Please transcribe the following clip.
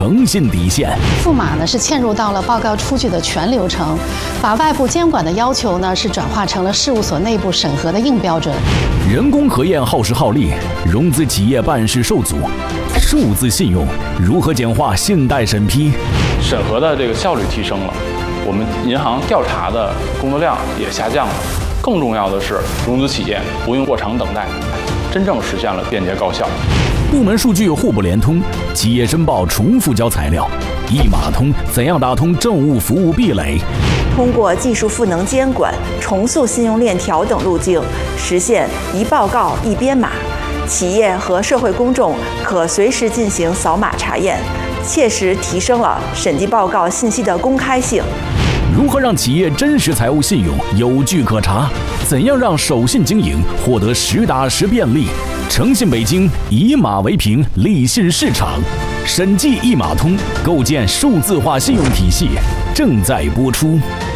诚信底线。 富码呢是嵌入到了报告出具的全流程，把外部监管的要求呢是转化成了事务所内部审核的硬标准。 人工核验耗时耗力，融资企业办事受阻。数字信用如何简化信贷审批？ 审核的这个效率提升了，我们银行调查的工作量也下降了。更重要的是，融资企业不用过长等待，真正实现了便捷高效。 部门数据互不联通，企业申报重复交材料。一码通怎样打通政务服务壁垒？ 通过技术赋能监管、重塑信用链条等路径，实现一报告一编码，企业和社会公众可随时进行扫码查验，切实提升了审计报告信息的公开性。 如何让企业真实财务信用有据可查？怎样让守信经营获得实打实便利？诚信北京，以码为凭，立信市场。审计一码通，构建数字化信用体系，正在播出。